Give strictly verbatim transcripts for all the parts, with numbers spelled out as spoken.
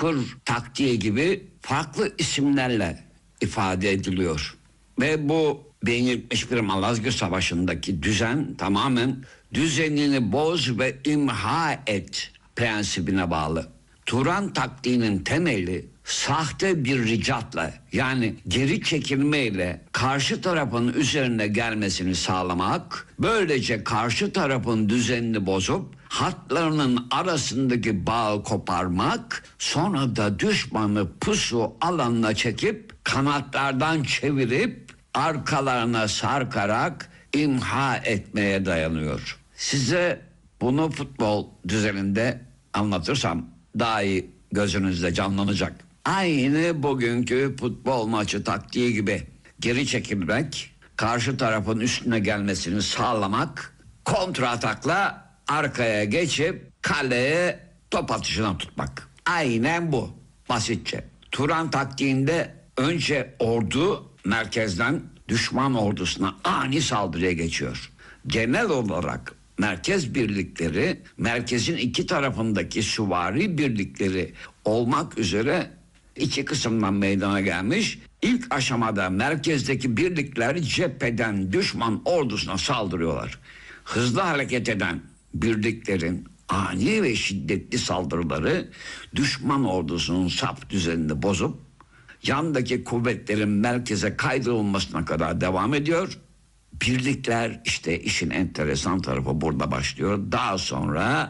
Bozkır taktiği gibi farklı isimlerle ifade ediliyor. Ve bu bin yetmiş bir Malazgirt Savaşı'ndaki düzen tamamen düzenini boz ve imha et prensibine bağlı. Turan taktiğinin temeli sahte bir ricatla, yani geri çekilmeyle karşı tarafın üzerine gelmesini sağlamak, böylece karşı tarafın düzenini bozup hatlarının arasındaki bağı koparmak, sonra da düşmanı pusu alanına çekip kanatlardan çevirip arkalarına sarkarak imha etmeye dayanıyor. Size bunu futbol düzeninde anlatırsam daha iyi gözünüzde canlanacak. Aynı bugünkü futbol maçı taktiği gibi geri çekilmek, karşı tarafın üstüne gelmesini sağlamak, kontra atakla arkaya geçip kaleye top atışına tutmak. Aynen bu, basitçe. Turan taktiğinde önce ordu merkezden düşman ordusuna ani saldırıya geçiyor. Genel olarak merkez birlikleri, merkezin iki tarafındaki süvari birlikleri olmak üzere iki kısımdan meydana gelmiş. İlk aşamada merkezdeki birlikler cepheden düşman ordusuna saldırıyorlar. Hızlı hareket eden birliklerin ani ve şiddetli saldırıları düşman ordusunun saf düzenini bozup yandaki kuvvetlerin merkeze kaydırılmasına kadar devam ediyor. Birlikler, işte işin enteresan tarafı burada başlıyor. Daha sonra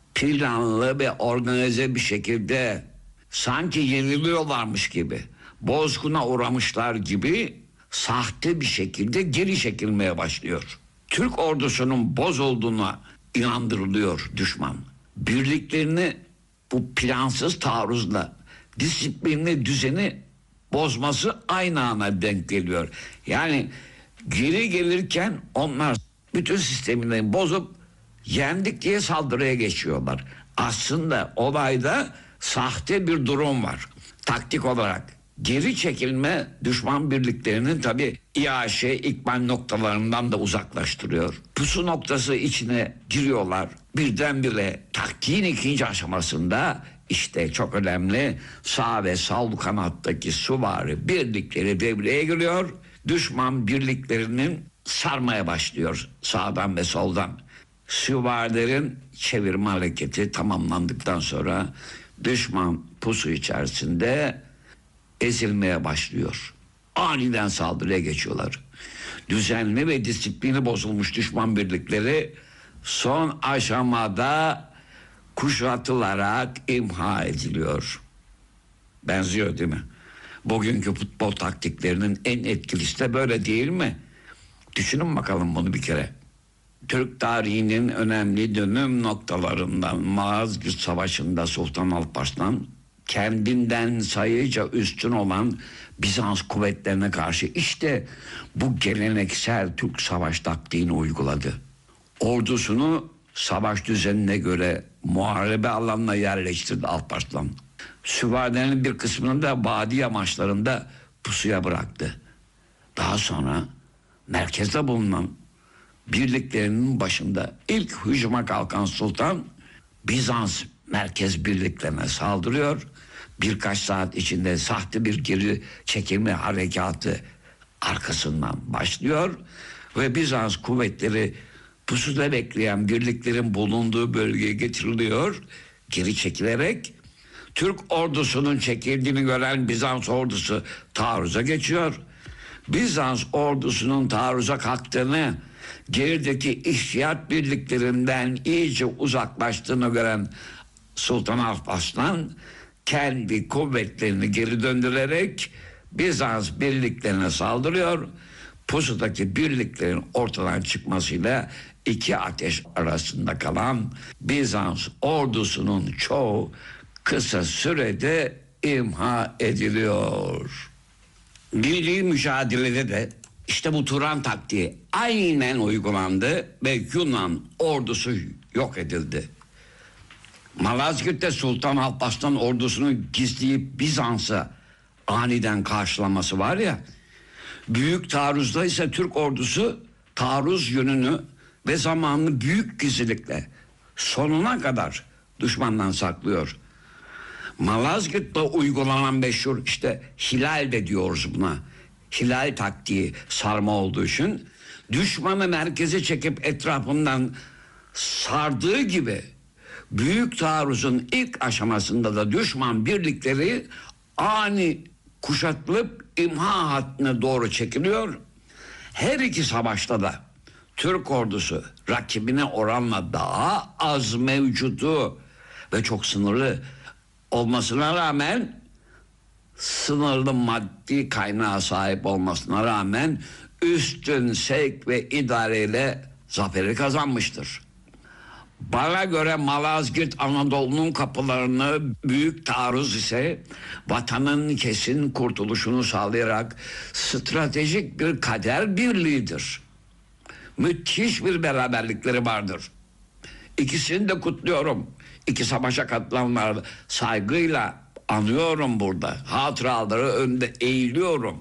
planlı ve organize bir şekilde sanki yeniliyorlarmış gibi, bozguna uğramışlar gibi sahte bir şekilde geri çekilmeye başlıyor. Türk ordusunun bozulduğuna inandırılıyor düşman. Birliklerini bu plansız taarruzla disiplinli düzeni bozması aynı ana denk geliyor. Yani geri gelirken onlar bütün sistemini bozup yendik diye saldırıya geçiyorlar. Aslında olayda sahte bir durum var. Taktik olarak geri çekilme düşman birliklerinin tabi İAŞ, ikmal noktalarından da uzaklaştırıyor. Pusu noktası içine giriyorlar. Birdenbire taktiğin ikinci aşamasında işte çok önemli sağ ve sol kanattaki süvari birlikleri devreye giriyor. Düşman birliklerinin sarmaya başlıyor sağdan ve soldan. Süvarilerin çevirme hareketi tamamlandıktan sonra düşman pusu içerisinde ezilmeye başlıyor. Aniden saldırıya geçiyorlar. Düzenli ve disiplini bozulmuş düşman birlikleri son aşamada kuşatılarak imha ediliyor. Benziyor değil mi? Bugünkü futbol taktiklerinin en etkilisi de böyle değil mi? Düşünün bakalım bunu bir kere. Türk tarihinin önemli dönüm noktalarından Malazgirt Savaşı'nda Sultan Alparslan kendinden sayıca üstün olan Bizans kuvvetlerine karşı işte bu geleneksel Türk savaş taktiğini uyguladı. Ordusunu savaş düzenine göre muharebe alanına yerleştirdi Alparslan. Süvarilerin bir kısmını da vadi yamaçlarında pusuya bıraktı. Daha sonra merkezde bulunan birliklerinin başında ilk hücuma kalkan sultan Bizans merkez birliklerine saldırıyor. Birkaç saat içinde sahte bir geri çekilme harekatı arkasından başlıyor ve Bizans kuvvetleri pusuda bekleyen birliklerin bulunduğu bölgeye getiriliyor. Geri çekilerek Türk ordusunun çekildiğini gören Bizans ordusu taarruza geçiyor. Bizans ordusunun taarruza kalktığını, gerideki işyat birliklerinden iyice uzaklaştığını gören Sultan Alparslan kendi kuvvetlerini geri döndürerek Bizans birliklerine saldırıyor. Pusudaki birliklerin ortadan çıkmasıyla iki ateş arasında kalan Bizans ordusunun çoğu kısa sürede imha ediliyor. Milli mücadelede de işte bu Turan taktiği aynen uygulandı ve Yunan ordusu yok edildi. Malazgirt'te Sultan Alparslan ordusunu gizleyip Bizans'a aniden karşılaması var ya, büyük taarruzda ise Türk ordusu taarruz yönünü ve zamanını büyük gizlilikle sonuna kadar düşmandan saklıyor. Malazgirt'te uygulanan meşhur işte hilal de diyoruz buna. Hilal taktiği sarma olduğu için düşmanı merkeze çekip etrafından sardığı gibi büyük taarruzun ilk aşamasında da düşman birlikleri ani kuşatılıp imha hattına doğru çekiliyor. Her iki savaşta da Türk ordusu rakibine oranla daha az mevcudu ve çok sınırlı olmasına rağmen, sınırlı maddi kaynağa sahip olmasına rağmen üstün sevk ve idareyle zaferi kazanmıştır. Bana göre Malazgirt Anadolu'nun kapılarını, büyük taarruz ise vatanın kesin kurtuluşunu sağlayarak stratejik bir kader birliğidir. Müthiş bir beraberlikleri vardır. İkisini de kutluyorum. İki savaşa katılanları saygıyla anıyorum burada. Hatıraları önünde eğiliyorum.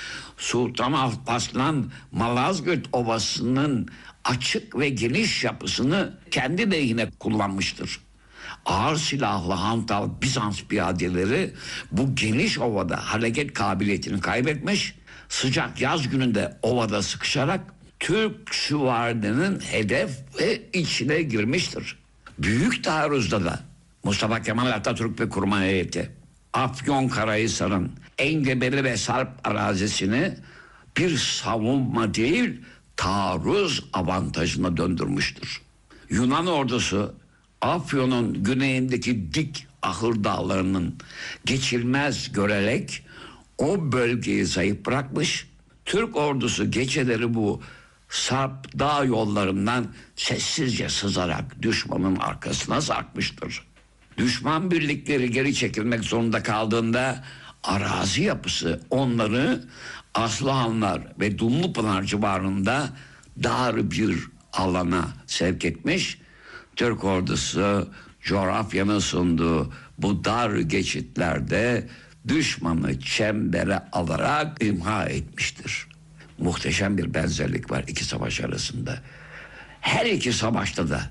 Sultan Alparslan Malazgirt Ovası'nın açık ve geniş yapısını kendi lehine kullanmıştır. Ağır silahlı hantal Bizans piyadeleri bu geniş ovada hareket kabiliyetini kaybetmiş, sıcak yaz gününde ovada sıkışarak Türk süvarilerinin hedef ve içine girmiştir. Büyük taarruzda da Mustafa Kemal Atatürk ve kurmay heyeti Afyonkarahisar'ın engebeli ve sarp arazisini bir savunma değil taarruz avantajına döndürmüştür. Yunan ordusu Afyon'un güneyindeki dik ahır dağlarının geçilmez görerek o bölgeyi zayıf bırakmış. Türk ordusu geceleri bu sarp dağ yollarından sessizce sızarak düşmanın arkasına sarkmıştır. Düşman birlikleri geri çekilmek zorunda kaldığında arazi yapısı onları Aslıhanlar ve Dumlupınar civarında dar bir alana sevk etmiş. Türk ordusu coğrafyanın sunduğu bu dar geçitlerde düşmanı çembere alarak imha etmiştir. Muhteşem bir benzerlik var iki savaş arasında. Her iki savaşta da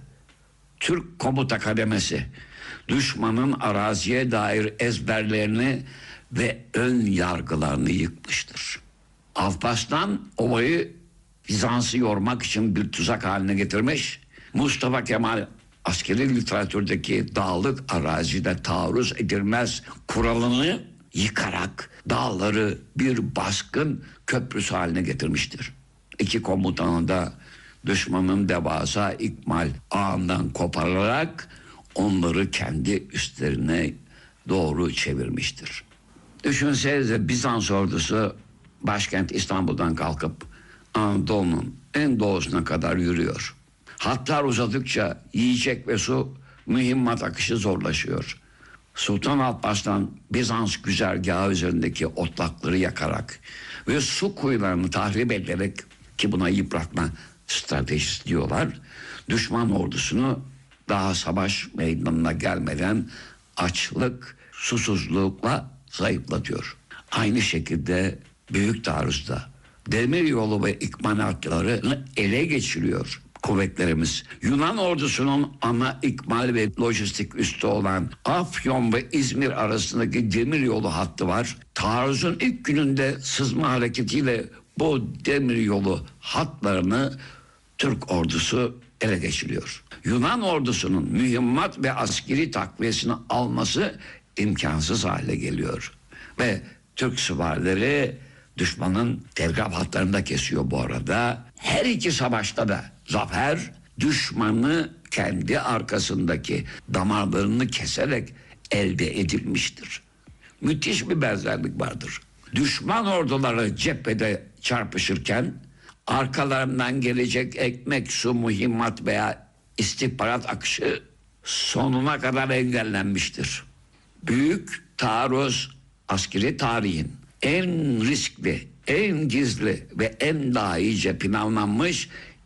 Türk komuta kademesi düşmanın araziye dair ezberlerini ve ön yargılarını yıkmıştır. Alparslan ovayı Bizans'ı yormak için bir tuzak haline getirmiş. Mustafa Kemal askeri literatürdeki dağlık arazide taarruz edilmez kuralını yıkarak dağları bir baskın köprüsü haline getirmiştir. İki komutanı da düşmanın devasa ikmal ağından kopararak onları kendi üstlerine doğru çevirmiştir. Düşünsenize Bizans ordusu başkent İstanbul'dan kalkıp Anadolu'nun en doğusuna kadar yürüyor. Hatlar uzadıkça yiyecek ve su mühimmat akışı zorlaşıyor. Sultan Alparslan Bizans güzergahı üzerindeki otlakları yakarak ve su kuyularını tahrip ederek, ki buna yıpratma stratejisi diyorlar, düşman ordusunu daha savaş meydanına gelmeden açlık, susuzlukla zayıflatıyor. Aynı şekilde büyük taarruzda demir yolu ve ikmalatlarını ele geçiriyor kuvvetlerimiz. Yunan ordusunun ana ikmal ve lojistik üssü olan Afyon ve İzmir arasındaki demir yolu hattı var. Taarruzun ilk gününde sızma hareketiyle bu demir yolu hatlarını Türk ordusu ele geçiriyor. Yunan ordusunun mühimmat ve askeri takviyesini alması imkansız hale geliyor. Ve Türk süvarileri düşmanın telgraf hatlarını kesiyor bu arada. Her iki savaşta da zafer düşmanı kendi arkasındaki damarlarını keserek elde edilmiştir. Müthiş bir benzerlik vardır. Düşman orduları cephede çarpışırken arkalarından gelecek ekmek, su, mühimmat veya istihbarat akışı sonuna kadar engellenmiştir. Büyük taarruz askeri tarihin en riskli, en gizli ve en dahice planlanmış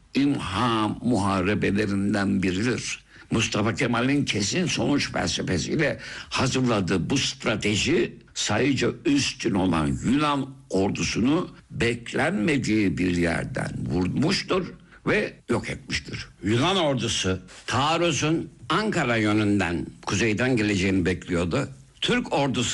imha muharebelerinden biridir. Mustafa Kemal'in kesin sonuç felsefesiyle hazırladığı bu strateji sayıca üstün olan Yunan ordusunu beklenmediği bir yerden vurmuştur ve yok etmiştir. Yunan ordusu taarruzun Ankara yönünden, kuzeyden geleceğini bekliyordu. Türk ordusu